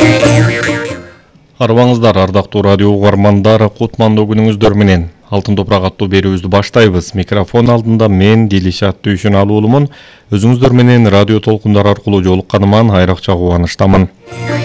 Арбаңыздар, ардактуу радио угармандар, кутмандуу күнүңүздөр менен. Алтын топурак аттуу берүүбүздү баштайбыз. Микрофон алдында мен Дилишат Түйшүналуулумун. Өзүңүздөр менен радио толкундар аркылуу жолукканыман айрыкча кубанычтамын.